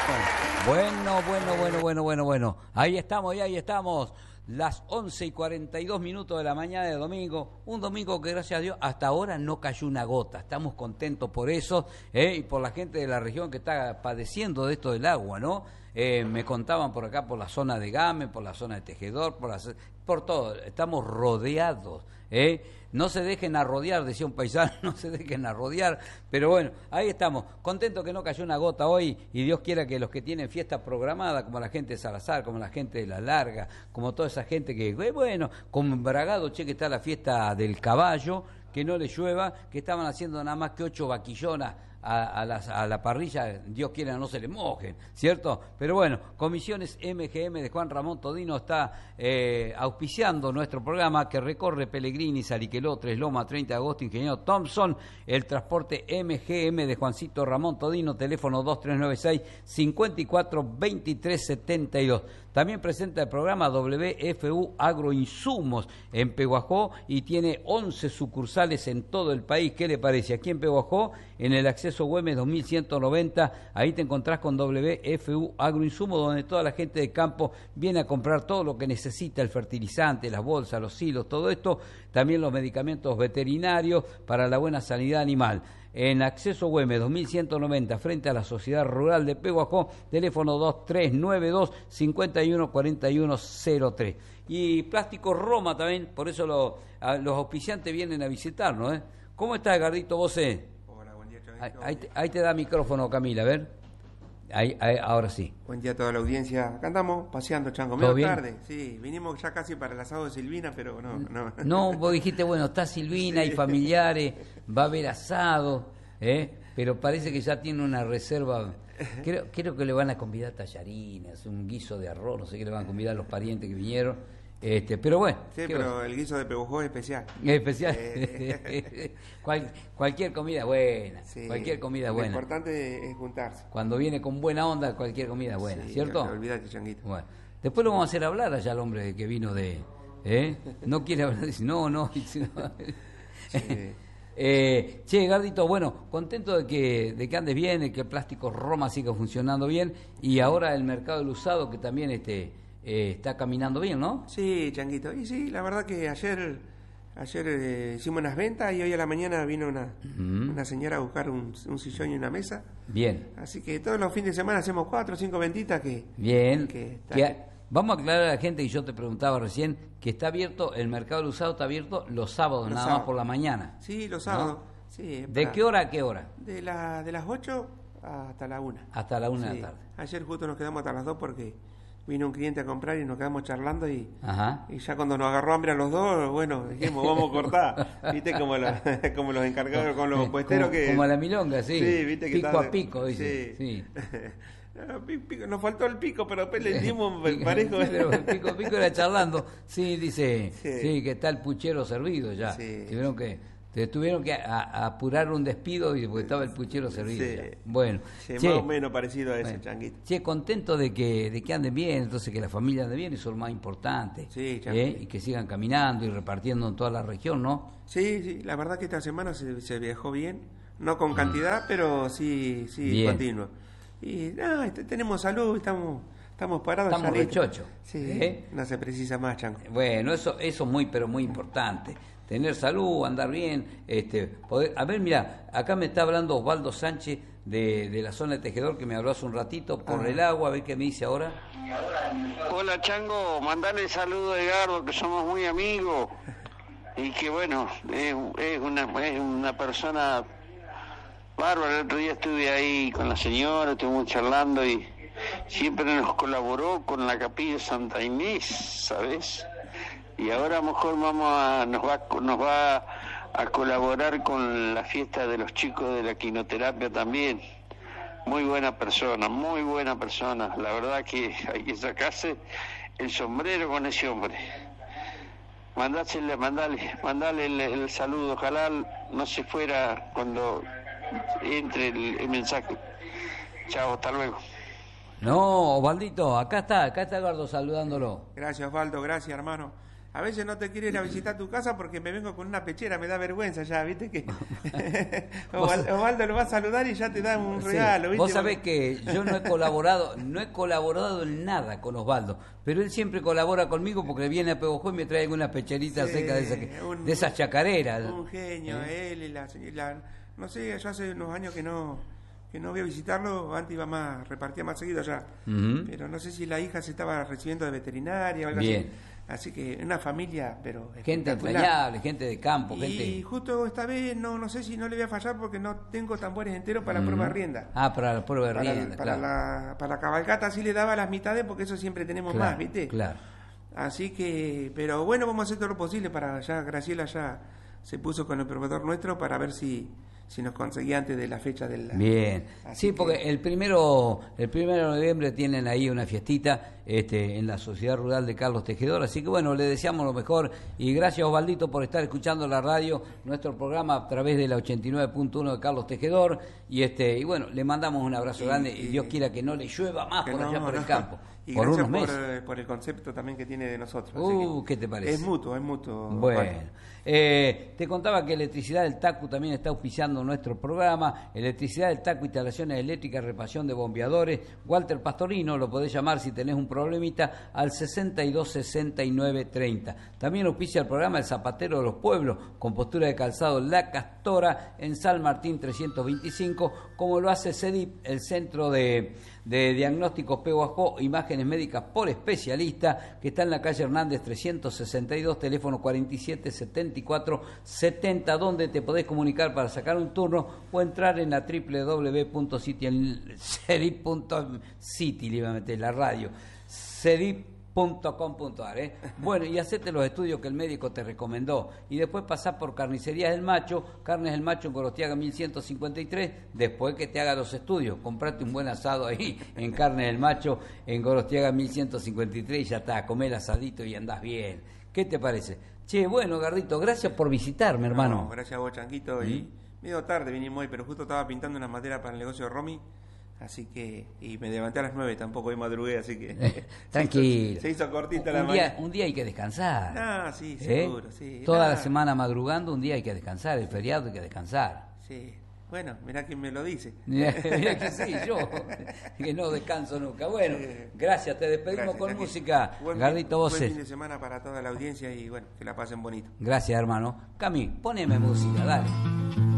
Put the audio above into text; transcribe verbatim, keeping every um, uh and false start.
Bueno, bueno, bueno, bueno, bueno, bueno. Ahí estamos, y ahí estamos. Las once y cuarenta y dos minutos de la mañana de domingo. Un domingo que, gracias a Dios, hasta ahora no cayó una gota. Estamos contentos por eso, ¿eh? Y por la gente de la región que está padeciendo de esto del agua, ¿no? Eh, me contaban por acá, por la zona de Game, por la zona de Tejedor, por, la, por todo. Estamos rodeados, ¿eh? No se dejen arrodear, decía un paisano, no se dejen arrodear. Pero bueno, ahí estamos. Contentos que no cayó una gota hoy, y Dios quiera que los que tienen fiesta programada, como la gente de Salazar, como la gente de La Larga, como toda esa gente que, bueno, como en Bragado, che, que está la fiesta del caballo, que no le llueva, que estaban haciendo nada más que ocho vaquillonas a, a, las, a la parrilla, Dios quiera no se le mojen, ¿cierto? Pero bueno, Comisiones M G M de Juan Ramón Todino está eh, auspiciando nuestro programa que recorre Pellegrini, Saliqueló, Tres Lomas, treinta de agosto, Ingeniero Thompson, el transporte M G M de Juancito Ramón Todino, teléfono dos tres nueve seis, cinco cuatro, dos tres siete dos. También presenta el programa W F U Agroinsumos en Pehuajó y tiene once sucursales en todo el país. ¿Qué le parece? Aquí en Pehuajó, en el acceso Güemes dos mil ciento noventa, ahí te encontrás con W F U Agroinsumos, donde toda la gente de campo viene a comprar todo lo que necesita, el fertilizante, las bolsas, los hilos, todo esto, también los medicamentos veterinarios para la buena sanidad animal. En acceso Güemes dos mil ciento noventa, frente a la Sociedad Rural de Pehuajó, teléfono dos tres nueve dos, cinco uno cuatro uno cero tres. Y Plástico Roma también, por eso lo, a, los auspiciantes vienen a visitarnos, ¿eh? ¿Cómo estás, Gardito Bosé? Hola, buen día, Chavito. Ahí, ahí, te, ahí te da micrófono, Camila, a ver. Ahí, ahí, ahora sí. Buen día a toda la audiencia. Acá andamos paseando, Chango. ¿Todo Medio bien? tarde, sí. Vinimos ya casi para el asado de Silvina, pero no. No, no vos dijiste, bueno, está Silvina sí. y familiares, va a haber asado, ¿eh? Pero parece que ya tiene una reserva. Creo, creo que le van a convidar tallarines, un guiso de arroz, no sé qué le van a convidar a los parientes que vinieron. Este, pero bueno. Sí, pero va? El guiso de Pehuajó es especial. Es especial. Eh. Cual, cualquier comida buena. Sí, cualquier comida buena. Lo importante es juntarse. Cuando viene con buena onda, cualquier comida buena, sí, ¿cierto? No, olvídate, Changuito. Bueno, después lo vamos a hacer hablar allá al hombre que vino de. ¿eh? No quiere hablar, dice, no, no. Dice, no. Sí. Eh, che, Gardito, bueno, contento de que de que andes bien, de que el Plástico Roma siga funcionando bien, y ahora el mercado del usado que también este eh, está caminando bien, ¿no? Sí, Changuito, y sí, la verdad que ayer ayer eh, hicimos unas ventas y hoy a la mañana vino una, uh-huh. una señora a buscar un, un sillón y una mesa. Bien. Así que todos los fines de semana hacemos cuatro o cinco ventitas que... Bien. Que está que a, vamos a aclarar a la gente, y yo te preguntaba recién, que está abierto, el mercado del usado está abierto los sábados, los nada sábados. Más por la mañana. Sí, los sábados. ¿No? Sí, ¿De para, qué hora a qué hora? De, la, de las ocho hasta la una. Hasta la una sí. de la tarde. Ayer justo nos quedamos hasta las dos porque vino un cliente a comprar y nos quedamos charlando y, Ajá. y ya cuando nos agarró hambre a los dos, bueno, dijimos, vamos a cortar. Viste como, la, como los encargados con los puesteros como, que... Como a la milonga, sí. Sí, viste que pico está, a pico, dice. Sí. sí. Nos faltó el pico, pero después le dimos parejo. Pero el pico pico era charlando. Sí, dice, sí, sí que está el puchero servido ya. Sí. Tuvieron que te tuvieron que a, a apurar un despido y porque estaba el puchero servido. Sí. Ya. Bueno, sí, che, más o menos parecido a ese, bueno, Changuito. Che, contento de que de que anden bien, entonces que la familia ande bien, eso es lo más importante. Sí, ¿eh? Y que sigan caminando y repartiendo en toda la región, ¿no? Sí, sí, la verdad que esta semana se, se viajó bien, no con cantidad, pero sí, sí, bien. Continuo. Y nada, no, tenemos salud, estamos estamos parados. Estamos rechochos. Sí, ¿eh? No se precisa más, Chango. Bueno, eso eso muy pero muy importante. Tener salud, andar bien, este, poder... A ver, mira, acá me está hablando Osvaldo Sánchez de, de la zona de Tejedor, que me habló hace un ratito por ah. el agua, a ver qué me dice ahora. Hola, Chango, mandale saludos a Edgardo, que somos muy amigos, y que bueno, es, es, una, es una persona bárbara. El otro día estuve ahí con la señora, estuvimos charlando y siempre nos colaboró con la capilla de Santa Inés, ¿sabes? Y ahora a lo mejor vamos a, nos va nos va a colaborar con la fiesta de los chicos de la quinoterapia también. Muy buena persona, muy buena persona. La verdad que hay que sacarse el sombrero con ese hombre. Mandásele, mandale, mandale el, el saludo. Ojalá no se fuera cuando entre el, el mensaje. Chao, hasta luego. No, Osvaldito, acá está, acá está Eduardo saludándolo. Gracias, Osvaldo, gracias, hermano. a veces no te quiero ir a visitar tu casa porque me vengo con una pechera, me da vergüenza ya, ¿viste? Que Osvaldo lo va a saludar y ya te da un regalo, ¿viste? Vos sabés que yo no he colaborado, no he colaborado en nada con Osvaldo, pero él siempre colabora conmigo porque viene a Pebojó y me trae alguna pecherita sí, seca de, esa, un, de esas chacareras. Un genio, ¿eh? Él y la señora, no sé, yo hace unos años que no que no voy a visitarlo, antes iba más, repartía más seguido allá, uh-huh. pero no sé si la hija se estaba recibiendo de veterinaria o algo Bien. así. Así que una familia, pero gente entrañable, gente de campo, y gente. Y justo esta vez no no sé si no le voy a fallar porque no tengo tambores enteros para mm. la prueba de rienda. Ah, para la prueba de para, rienda, para claro. La, para la cabalgata sí le daba las mitades porque eso siempre tenemos claro, más, ¿viste? Claro. Así que, pero bueno, vamos a hacer todo lo posible para ya, Graciela ya se puso con el proveedor nuestro para ver si si nos conseguía antes de la fecha del... Bien, Así sí, que... porque el primero el primero de noviembre tienen ahí una fiestita este, en la Sociedad Rural de Carlos Tejedor, así que bueno, le deseamos lo mejor y gracias Osvaldito por estar escuchando la radio, nuestro programa a través de la ochenta y nueve punto uno de Carlos Tejedor y este y bueno, le mandamos un abrazo y, grande y, y Dios quiera que no le llueva más por no, allá por no. el campo. Y por gracias unos por, meses. por el concepto también que tiene de nosotros. Uh, ¿qué te parece? Es mutuo, es mutuo. Bueno, eh, te contaba que Electricidad del Tacu también está auspiciando nuestro programa. Electricidad del Tacu, instalaciones eléctricas, reparación de bombeadores. Walter Pastorino, lo podés llamar si tenés un problemita al sesenta y dos sesenta y nueve treinta. También auspicia el programa El Zapatero de los Pueblos, con postura de calzado La Castora en San Martín trescientos veinticinco, como lo hace CEDIP, el Centro de... de Diagnósticos Pehuajó, imágenes médicas por especialista, que está en la calle Hernández trescientos sesenta y dos, teléfono cuarenta y siete setenta y cuatro setenta, donde te podés comunicar para sacar un turno o entrar en la doble u doble u doble u punto cedip punto city, le iba a meter la radio, cedip punto com punto ar, ¿eh? Bueno, y hacete los estudios que el médico te recomendó y después pasá por Carnicerías del Macho, Carnes del Macho en Gorostiaga mil ciento cincuenta y tres, después que te haga los estudios, comprate un buen asado ahí en Carnes del Macho en Gorostiaga mil ciento cincuenta y tres y ya está, comé el asadito y andás bien. ¿Qué te parece? Che, bueno, Gardito, gracias por visitarme, hermano. No, gracias a vos, Changuito, ¿Mm? y medio tarde vinimos hoy, pero justo estaba pintando una madera para el negocio de Romy. Así que, y me levanté a las nueve, tampoco hoy madrugué, así que... Eh, tranquilo. Se hizo, se hizo cortita un la día, mañana. Un día hay que descansar. Ah, sí, ¿Eh? seguro, sí. Toda nah. la semana madrugando, un día hay que descansar, el feriado hay que descansar. Sí, bueno, mirá quién me lo dice. Mirá que sí, yo, que no descanso nunca. Bueno, gracias, te despedimos gracias, con música. Buen, Gardito Voces. Buen fin de semana para toda la audiencia y bueno, que la pasen bonito. Gracias, hermano. Cami, poneme música, dale.